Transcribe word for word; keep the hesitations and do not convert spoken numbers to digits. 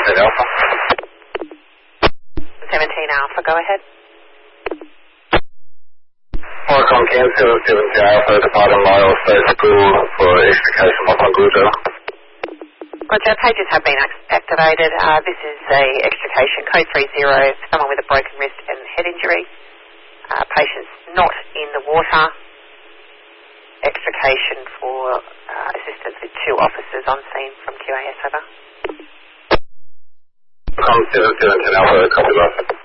seventeen Alpha. seventeen Alpha, go ahead. Marcom cancel seventeen Alpha, departing Mile State School for extrication of Gujo. Roger, pages have been act- activated. Uh, this is a extrication code three zero, someone with a broken wrist and head injury. Uh, patient's not in the water. Extrication for uh, assistance with two officers on scene from Q A S, over. Marcom seven seventeen Alpha, copy that.